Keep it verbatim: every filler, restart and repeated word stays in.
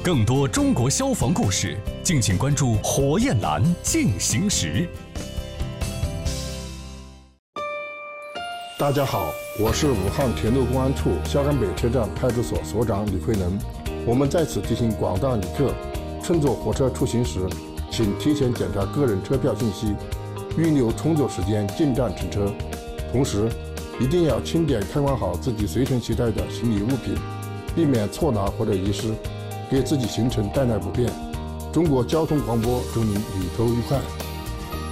更多中国消防故事，敬请关注火焰蓝进行时。 大家好，我是武汉铁路公安处孝感北车站派出所所长李慧能。我们在此提醒广大旅客，乘坐火车出行时，请提前检查个人车票信息，预留充足时间进站乘车。同时，一定要清点看管好自己随身携带的行李物品，避免错拿或者遗失，给自己行程带来不便。中国交通广播祝您旅途愉快。